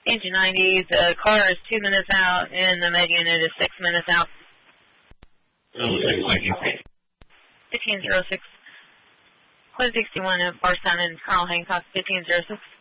Engine 90, the car is 2 minutes out, and the med unit is 6 minutes out. 1506. Code 61 at Barstown and Carl Hancock, 1506.